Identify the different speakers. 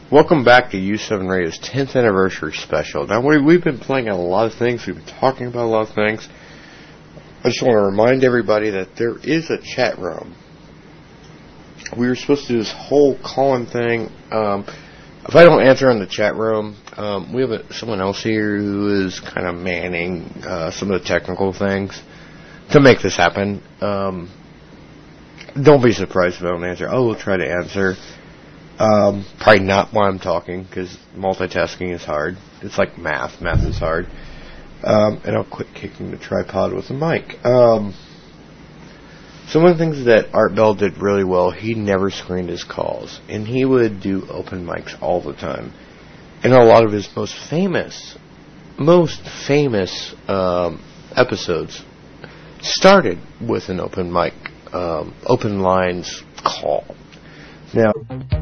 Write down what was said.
Speaker 1: Welcome back to U7 Radio's 10th anniversary special. Now, we've been playing a lot of things. We've been talking about a lot of things. I just want to remind everybody that there is a chat room. We were supposed to do this whole call-in thing. If I don't answer in the chat room, we have someone else here who is kind of manning some of the technical things to make this happen. Don't be surprised if I don't answer. I will try to answer. Probably not while I'm talking, because multitasking is hard. It's like math. Math is hard. And I'll quit kicking the tripod with the mic. Some of the things that Art Bell did really well, he never screened his calls. And he would do open mics all the time. And a lot of his most famous episodes started with an open mic, open lines call. Now,